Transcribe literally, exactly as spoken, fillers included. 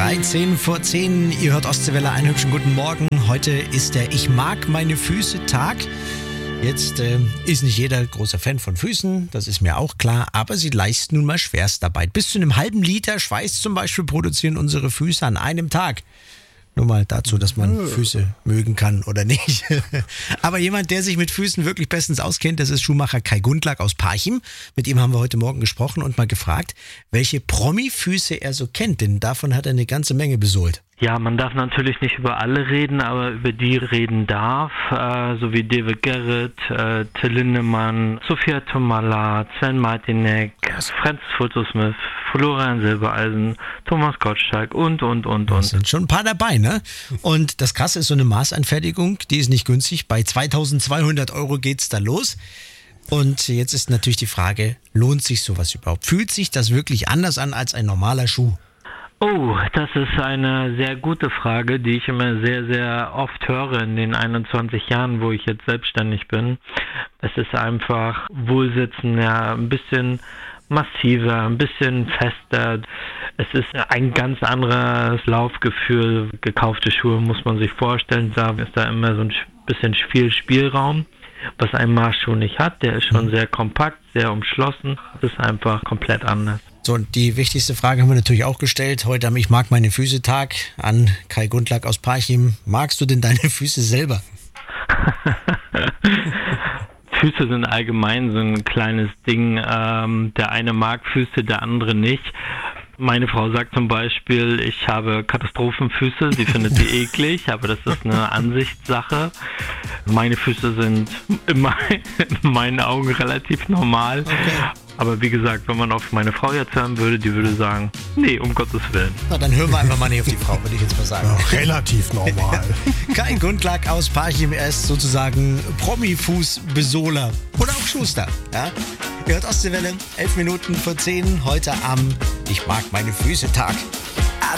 dreizehn vor zehn, ihr hört Ostseewelle, einen hübschen guten Morgen. Heute ist der Ich mag meine Füße Tag. Jetzt äh, ist nicht jeder großer Fan von Füßen, das ist mir auch klar, aber sie leisten nun mal Schwerstarbeit. Bis zu einem halben Liter Schweiß zum Beispiel produzieren unsere Füße an einem Tag. Nur mal dazu, dass man Füße mögen kann oder nicht. Aber jemand, der sich mit Füßen wirklich bestens auskennt, das ist Schuhmacher Kai Gundlach aus Parchim. Mit ihm haben wir heute Morgen gesprochen und mal gefragt, welche Promi-Füße er so kennt, denn davon hat er eine ganze Menge besohlt. Ja, man darf natürlich nicht über alle reden, aber über die reden darf, äh, so wie David Garrett, äh, Till Lindemann, Sophia Tomalla, Sven Martinek, Francis Foto-Smith, Florian Silbereisen, Thomas Gottschalk und, und, und, und. Da sind schon ein paar dabei, ne? Und das Krasse ist, so eine Maßanfertigung, die ist nicht günstig. Bei zweitausendzweihundert Euro geht's da los. Und jetzt ist natürlich die Frage, lohnt sich sowas überhaupt? Fühlt sich das wirklich anders an als ein normaler Schuh? Oh, das ist eine sehr gute Frage, die ich immer sehr, sehr oft höre in den einundzwanzig Jahren, wo ich jetzt selbstständig bin. Es ist einfach wohlsitzender, ein bisschen massiver, ein bisschen fester. Es ist ein ganz anderes Laufgefühl. Gekaufte Schuhe muss man sich vorstellen, da ist da immer so ein bisschen viel Spielraum, was ein Marschschuh nicht hat. Der ist schon sehr kompakt, sehr umschlossen. Das ist einfach komplett anders. So, und die wichtigste Frage haben wir natürlich auch gestellt. Heute am Ich mag meine Füße Tag an Kai Gundlach aus Parchim. Magst du denn deine Füße selber? Füße sind allgemein so ein kleines Ding. Ähm, der eine mag Füße, der andere nicht. Meine Frau sagt zum Beispiel, ich habe Katastrophenfüße, sie findet sie eklig, aber das ist eine Ansichtssache. Meine Füße sind in, mein, in meinen Augen relativ normal. Okay. Aber wie gesagt, wenn man auf meine Frau jetzt hören würde, die würde sagen, nee, um Gottes Willen. Na, dann hören wir einfach mal nicht auf die Frau, würde ich jetzt mal sagen. Ja, relativ normal. Kai Gundlach aus Parchim, er ist sozusagen Promi-Fußbesohler oder auch Schuster. Ja? Ihr hört Ostseewelle, elf Minuten vor zehn, heute am Ich mag meine Füße Tag.